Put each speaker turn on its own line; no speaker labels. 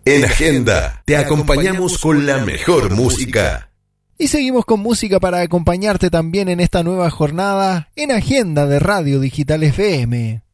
En Agenda te acompañamos con la mejor música.
Y seguimos con música para acompañarte también en esta nueva jornada en Agenda de Radio Digital FM.